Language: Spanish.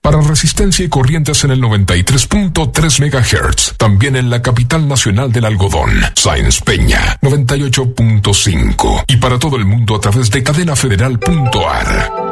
Para Resistencia y Corrientes en el 93.3 MHz. También en la capital nacional del algodón, Sáenz Peña, 98.5. Y para todo el mundo a través de cadenafederal.ar.